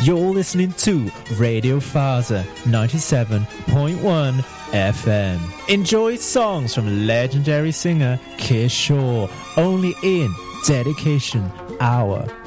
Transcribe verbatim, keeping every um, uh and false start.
You're listening to Radio Faza ninety-seven point one F M. Enjoy songs from legendary singer Kishore only in Dedication Hour.